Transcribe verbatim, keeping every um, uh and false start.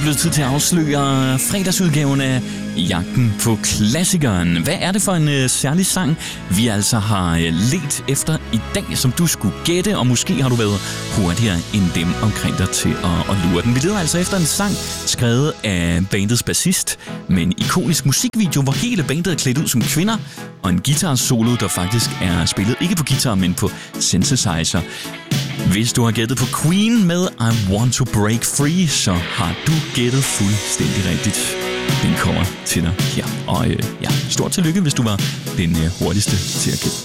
blevet tid til at afsløre fredagsudgaven af Jagten på Klassikeren. Hvad er det for en uh, særlig sang, vi altså har uh, let efter i dag, som du skulle gætte, og måske har du været hurtigere end dem omkring dig til at, at lure den. Vi leder altså efter en sang, skrevet af bandets bassist, med en ikonisk musikvideo, hvor hele bandet er klædt ud som kvinder, og en guitar-solo, der faktisk er spillet ikke på guitar, men på synthesizer. Hvis du har gættet på Queen med I Want to Break Free, så har du gættet fuldstændig rigtigt. Den kommer til dig her. Og øh, ja, stort tillykke, hvis du var den øh, hurtigste til at gætte.